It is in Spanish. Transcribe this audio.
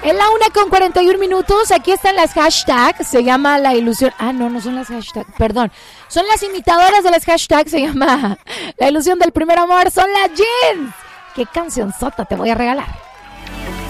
En la 1:41. Aquí están las hashtags. Se llama La Ilusión. No son las hashtags. Perdón. Son las imitadoras de las hashtags. Se llama La Ilusión del Primer Amor. Son las Jeans. ¿Qué canción sota te voy a regalar?